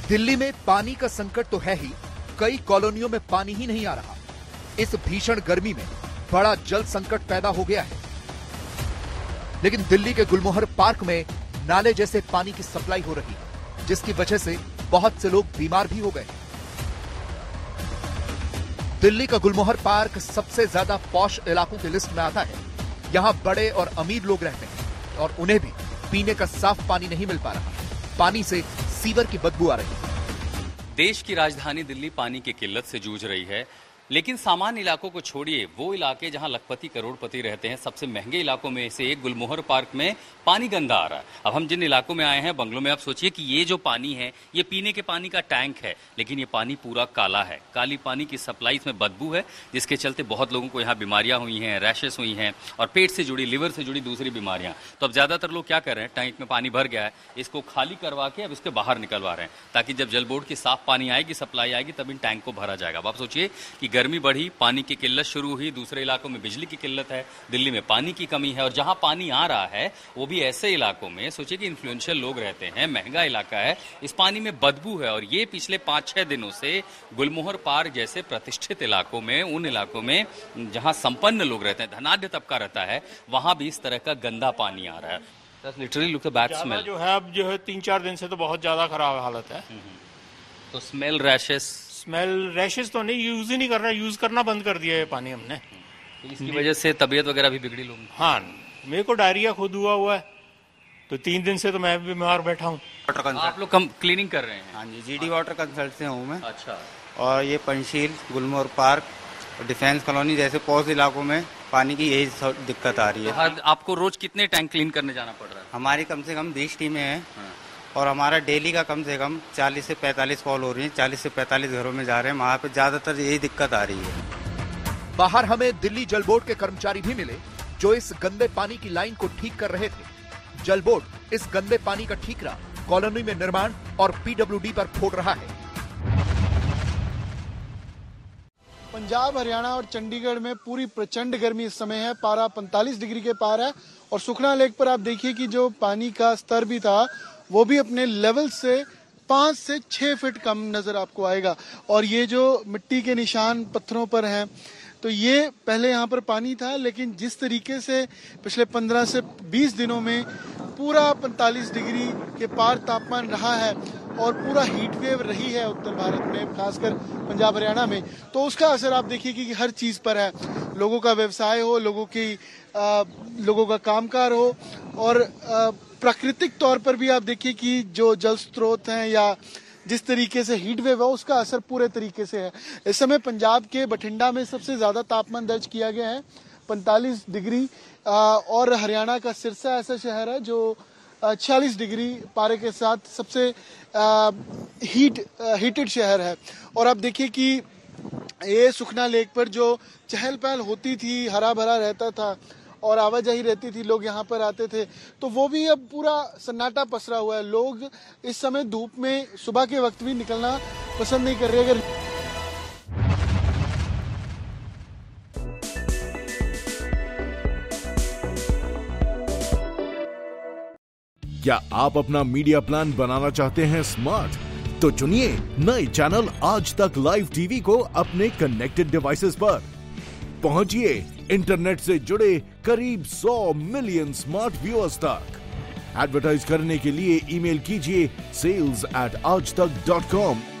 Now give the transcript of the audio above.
दिल्ली में पानी का संकट तो है ही, कई कॉलोनियों में पानी ही नहीं आ रहा। इस भीषण गर्मी में बड़ा जल संकट पैदा हो गया है। लेकिन दिल्ली के गुलमोहर पार्क में नाले जैसे पानी की सप्लाई हो रही है, जिसकी वजह से बहुत से लोग बीमार भी हो गए। दिल्ली का गुलमोहर पार्क सबसे ज्यादा पॉश इलाकों की लिस्ट में आता है। यहां बड़े और अमीर लोग रहते हैं और उन्हें भी पीने का साफ पानी नहीं मिल पा रहा। पानी से सीवर की बदबू आ रही है। देश की राजधानी दिल्ली पानी की किल्लत से जूझ रही है, लेकिन सामान्य इलाकों को छोड़िए, वो इलाके जहां लखपति करोड़पति रहते हैं, सबसे महंगे इलाकों में से एक गुलमोहर पार्क में पानी गंदा आ रहा है। अब हम जिन इलाकों में आए हैं, बंगलों में, आप सोचिए कि ये जो पानी है, ये पीने के पानी का टैंक है, लेकिन ये पानी पूरा काला है। काली पानी की सप्लाई इसमें बदबू है, जिसके चलते बहुत लोगों को यहाँ बीमारियां हुई हैं, रैशेस हुई हैं और पेट से जुड़ी, लिवर से जुड़ी दूसरी बीमारियां। तो अब ज्यादातर लोग क्या कर रहे हैं, टैंक में पानी भर गया है, इसको खाली करवा के अब इसके बाहर निकलवा रहे हैं, ताकि जब जल बोर्ड की साफ पानी आएगी, सप्लाई आएगी, तब इन टैंक को भरा जाएगा। अब आप सोचिए कि गर्मी बढ़ी, पानी की किल्लत शुरू हुई, दूसरे इलाकों में बिजली की किल्लत है, दिल्ली में पानी की कमी है, और जहां पानी आ रहा है वो भी ऐसे इलाकों में, सोचिए कि इन्फ्लुएंशियल लोग रहते हैं, महंगा इलाका है, इस पानी में बदबू है। और ये पिछले 5-6 दिनों से गुलमोहर पार्क जैसे प्रतिष्ठित इलाकों में, उन इलाकों में जहां संपन्न लोग रहते हैं, धनाढ्य तबका रहता है, वहां भी इस तरह का गंदा पानी आ रहा है। Literally look the bad smell जो है, अब जो है 3-4 दिन से तो बहुत ज्यादा खराब हालत है। तो स्मेल, रैशेस तो नहीं, यूज ही नहीं कर रहा, यूज करना बंद कर दिया है पानी हमने। तो इसकी वजह से तबीयत वगैरह भी बिगड़ी लोगों की? हाँ, मेरे को डायरिया खुद हुआ है, तो 3 दिन से तो मैं भी बीमार बैठा हूँ। आप लोग क्लीनिंग कर रहे हैं? हाँ जी, जीडी वाटर कंसल्ट से हूँ मैं। अच्छा। और ये पंचशील, गुलमोहर पार्क, डिफेंस कॉलोनी जैसे पॉश इलाकों में पानी की यही दिक्कत आ रही है। तो आपको रोज कितने टैंक क्लीन करने जाना पड़ रहा है? हमारी कम से कम 20 टीमें हैं और हमारा डेली का कम से कम 40 से 45 कॉल हो रही है। 40 से 45 घरों में जा रहे हैं, वहाँ पे ज्यादातर यही दिक्कत आ रही है। बाहर हमें दिल्ली जल बोर्ड के कर्मचारी भी मिले, जो इस गंदे पानी की लाइन को ठीक कर रहे थे। जल बोर्ड इस गंदे पानी का ठीकरा कॉलोनी में निर्माण और पीडब्ल्यूडी पर फोड़ रहा है। पंजाब, हरियाणा और चंडीगढ़ में पूरी प्रचंड गर्मी इस समय है। पारा 45 डिग्री के पार है और सुखना लेक पर आप देखिए कि जो पानी का स्तर भी था, वो भी अपने लेवल से 5 से 6 फीट कम नजर आपको आएगा। और ये जो मिट्टी के निशान पत्थरों पर हैं, तो ये पहले यहाँ पर पानी था, लेकिन जिस तरीके से पिछले 15 से 20 दिनों में पूरा 45 डिग्री के पार तापमान रहा है और पूरा हीट वेव रही है उत्तर भारत में, खासकर पंजाब हरियाणा में, तो उसका असर आप देखिए कि हर चीज पर है। लोगों का व्यवसाय हो, लोगों का कामकाज हो, और प्राकृतिक तौर पर भी आप देखिए कि जो जल स्रोत हैं या जिस तरीके से हीट वेव है, उसका असर पूरे तरीके से है। इस समय पंजाब के बठिंडा में सबसे ज्यादा तापमान दर्ज किया गया है, 45 डिग्री, और हरियाणा का सिरसा ऐसा शहर है जो 46 डिग्री पारे के साथ सबसे हीटेड शहर है। और आप देखिए कि ये सुखना लेक पर जो चहल पहल होती थी, हरा भरा रहता था और आवाजाही रहती थी, लोग यहाँ पर आते थे, तो वो भी अब पूरा सन्नाटा पसरा हुआ है। लोग इस समय धूप में सुबह के वक्त भी निकलना पसंद नहीं कर रहे। अगर क्या आप अपना मीडिया प्लान बनाना चाहते हैं स्मार्ट? तो चुनिए नए चैनल आज तक लाइव टीवी को अपने कनेक्टेड डिवाइसेस पर। पहुंचिए इंटरनेट से जुड़े करीब 100 मिलियन स्मार्ट व्यूअर्स तक। एडवर्टाइज करने के लिए ईमेल कीजिए sales@aajtak.com